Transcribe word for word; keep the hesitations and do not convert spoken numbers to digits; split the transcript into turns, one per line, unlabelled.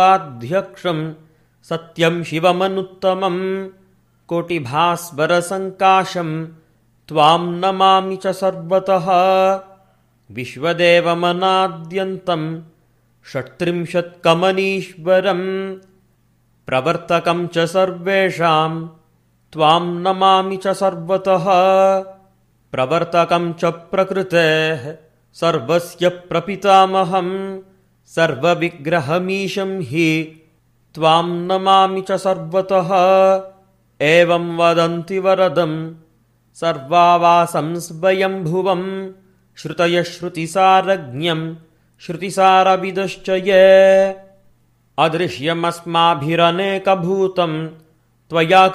अध्यक्षं सत्यं शिवमनुत्तमं कोटिभास्वरसङ्काशं त्वां नमामि च सर्वतः। विश्वदेवमनाद्यन्तं षट्त्रिंशत्कमनीश्वरं प्रवर्तकं च सर्वेषां त्वां नमामि च सर्वतः। प्रवर्तकं च प्रकृतेः सर्वस्य प्रपितामहं सर्वविग्रहमीशं हि त्वां नमामि च सर्वतः। एवं वदन्ति वरदं सर्वावासं स्वयंभुवं श्रुतयश्रुतिसारज्ञं श्रुतिसारविदश्च ये। अदृश्यमस्माभिरनेकभूतं त्वया